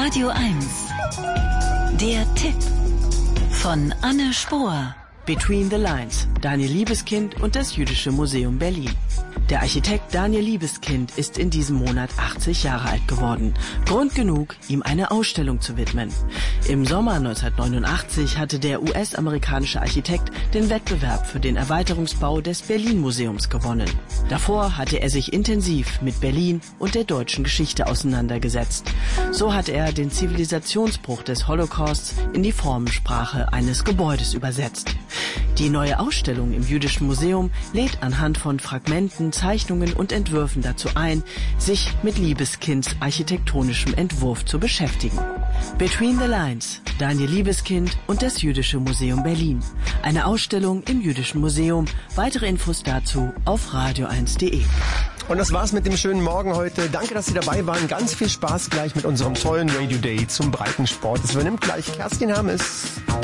Radio 1. Der Tipp von Anne Spohr. Between the Lines, Daniel Liebeskind und das Jüdische Museum Berlin. Der Architekt Daniel Liebeskind ist in diesem Monat 80 Jahre alt geworden. Grund genug, ihm eine Ausstellung zu widmen. Im Sommer 1989 hatte der US-amerikanische Architekt den Wettbewerb für den Erweiterungsbau des Berlin-Museums gewonnen. Davor hatte er sich intensiv mit Berlin und der deutschen Geschichte auseinandergesetzt. So hat er den Zivilisationsbruch des Holocausts in die Formensprache eines Gebäudes übersetzt. Die neue Ausstellung im Jüdischen Museum lädt anhand von Fragmenten, Zeichnungen und Entwürfen dazu ein, sich mit Liebeskinds architektonischem Entwurf zu beschäftigen. Between the Lines, Daniel Liebeskind und das Jüdische Museum Berlin. Eine Ausstellung im Jüdischen Museum. Weitere Infos dazu auf radio1.de. Und das war's mit dem schönen Morgen heute. Danke, dass Sie dabei waren. Ganz viel Spaß gleich mit unserem tollen Radio Day zum Breitensport. Es übernimmt gleich Kerstin Hermes.